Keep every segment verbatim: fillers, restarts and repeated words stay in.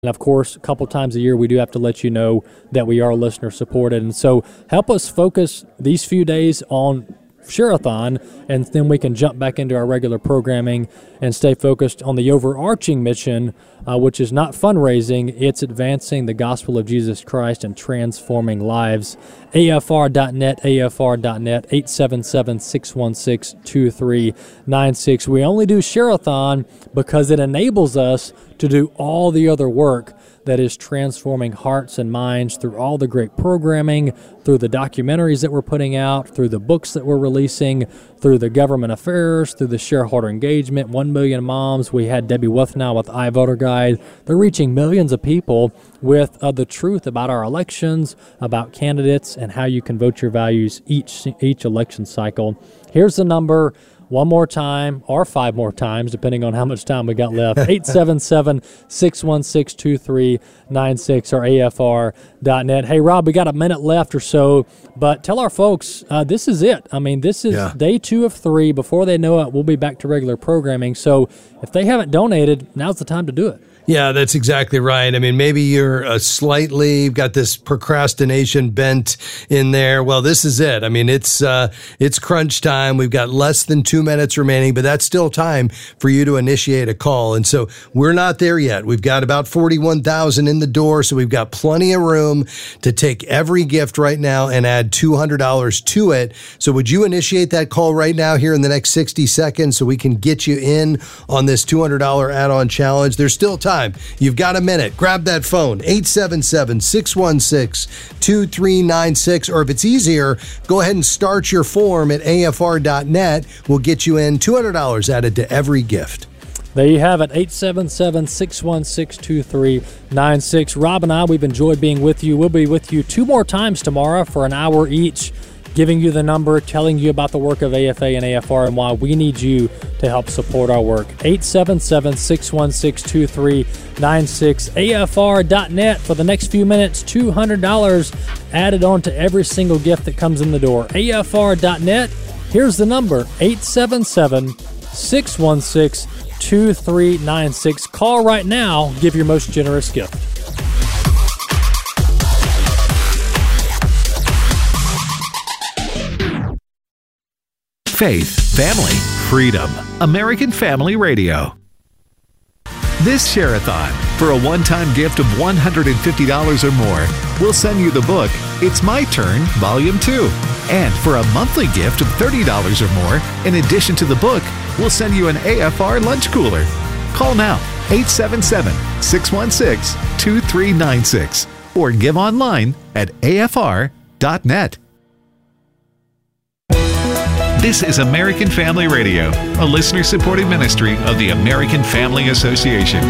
And of course, a couple times a year, we do have to let you know that we are listener supported. And so help us focus these few days on Share-a-thon, and then we can jump back into our regular programming and stay focused on the overarching mission, uh, which is not fundraising, it's advancing the gospel of Jesus Christ and transforming lives. A F R dot net, A F R dot net, eight seven seven, six one six, two three nine six. We only do Share-a-thon because it enables us to do all the other work that is transforming hearts and minds through all the great programming, through the documentaries that we're putting out, through the books that we're releasing, through the government affairs, through the shareholder engagement, one million moms. We had Debbie Wuthnow with iVoter Guide. They're reaching millions of people with uh, the truth about our elections, about candidates, and how you can vote your values each each election cycle. Here's the number one more time, or five more times, depending on how much time we got left. eight seven seven, six one six, two three nine six or A F R dot net. Hey, Rob, we got a minute left or so, but tell our folks, uh, this is it. I mean, this is yeah. day two of three. Before they know it, we'll be back to regular programming. So if they haven't donated, now's the time to do it. Yeah, that's exactly right. I mean, maybe you're uh, slightly got this procrastination bent in there. Well, this is it. I mean, it's uh, it's crunch time. We've got less than two minutes remaining, but that's still time for you to initiate a call. And so we're not there yet. We've got about forty-one thousand in the door, so we've got plenty of room to take every gift right now and add two hundred dollars to it. So would you initiate that call right now here in the next sixty seconds so we can get you in on this two hundred dollars add-on challenge? There's still time. You've got a minute. Grab that phone, eight seven seven, six one six, two three nine six, or if it's easier, go ahead and start your form at A F R dot net. We'll get you in two hundred dollars added to every gift. There you have it, eight seven seven, six one six, two three nine six. Rob and I, we've enjoyed being with you. We'll be with you two more times tomorrow for an hour each, giving you the number, telling you about the work of A F A and A F R and why we need you to help support our work. eight seven seven, six one six, two three nine six, A F R dot net. For the next few minutes, two hundred dollars added on to every single gift that comes in the door. A F R dot net. Here's the number, eight seven seven, six one six, two three nine six. Call right now. Give your most generous gift. Faith, family, freedom. American Family Radio. This Share-a-thon, for a one-time gift of one hundred fifty dollars or more, we'll send you the book, It's My Turn, Volume two. And for a monthly gift of thirty dollars or more, in addition to the book, we'll send you an A F R lunch cooler. Call now, eight seven seven, six one six, two three nine six, or give online at A F R dot net. This is American Family Radio, a listener-supported ministry of the American Family Association.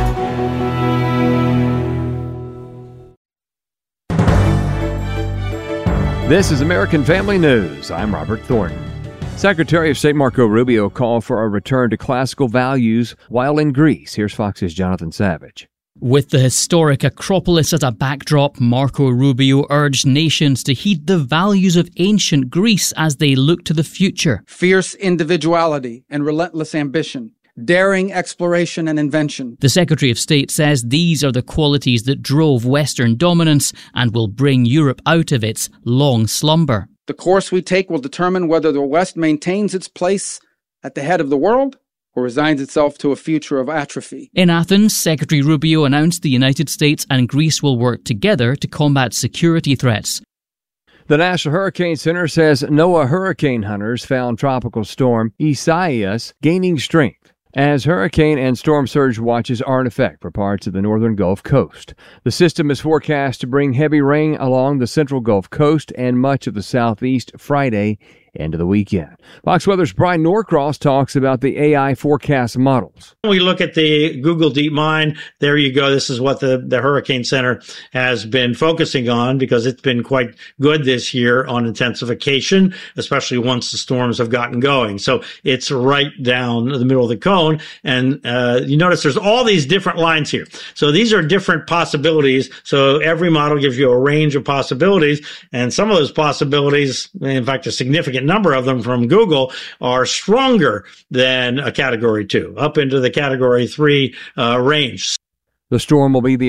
This is American Family News. I'm Robert Thornton. Secretary of State Marco Rubio called for a return to classical values while in Greece. Here's Fox's Jonathan Savage. With the historic Acropolis as a backdrop, Marco Rubio urged nations to heed the values of ancient Greece as they look to the future. Fierce individuality and relentless ambition, daring exploration and invention. The Secretary of State says these are the qualities that drove Western dominance and will bring Europe out of its long slumber. The course we take will determine whether the West maintains its place at the head of the world or resigns itself to a future of atrophy. In Athens, Secretary Rubio announced the United States and Greece will work together to combat security threats. The National Hurricane Center says NOAA hurricane hunters found Tropical Storm Isaias gaining strength as hurricane and storm surge watches are in effect for parts of the northern Gulf Coast. The system is forecast to bring heavy rain along the central Gulf Coast and much of the southeast Friday into the weekend. Fox Weather's Brian Norcross talks about the A I forecast models. We look at the Google DeepMind. There you go. This is what the, the Hurricane Center has been focusing on because it's been quite good this year on intensification, especially once the storms have gotten going. So it's right down the middle of the cone. And uh, you notice there's all these different lines here. So these are different possibilities. So every model gives you a range of possibilities. And some of those possibilities, in fact, a significant number of them from Google, are stronger than a category two, up into the category three uh, range. The storm will be the